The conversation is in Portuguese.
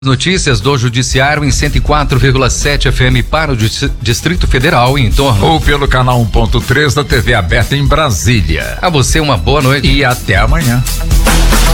Notícias do Judiciário em 104,7 FM para o Distrito Federal e em torno. Ou pelo canal 1.3 da TV aberta em Brasília. A você uma boa noite. E até amanhã.